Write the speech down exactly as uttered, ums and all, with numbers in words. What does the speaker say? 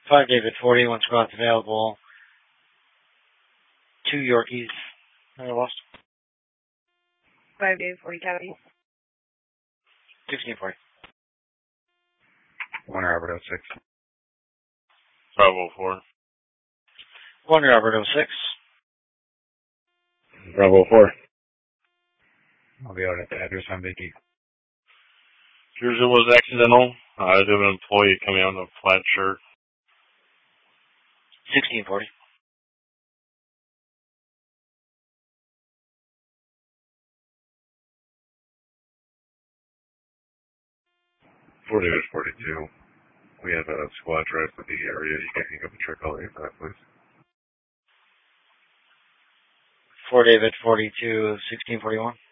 five David forty, one squad's available. Two Yorkies. I lost. five David forty, copy. sixteen forty. one Robert oh six. Bravo four. one Robert oh six. Bravo four. I'll be out at the address on Vicky. Yours was accidental. Uh, I have an employee coming out in a flat shirt. sixteen forty. four David forty-two. We have a squad drive for the area. You can hang up a trick all day for that, please. four David forty-two, sixteen forty-one.